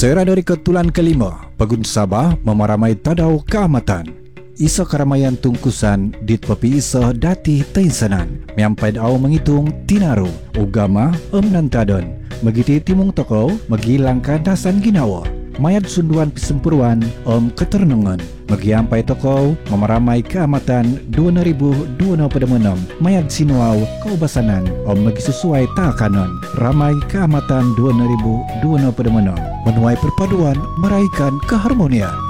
Sera dari ketulan kelima, Pegun Sabah memaramai tadau keamatan. Isa keramaian tungkusan dit pepi isa dati teinsanan. Miampai dau menghitung tinaru, ugama nantadon. Megiti timung toko, megilangkan dasan ginawa. Mayat sunduan pisempuruan keternungan. Magiampai toko memaramai keamatan 2026. Mayat sinuau kaubasanan magi sesuai takanon. Ramai keamatan 2026. Menuai perpaduan meraihkan keharmonian.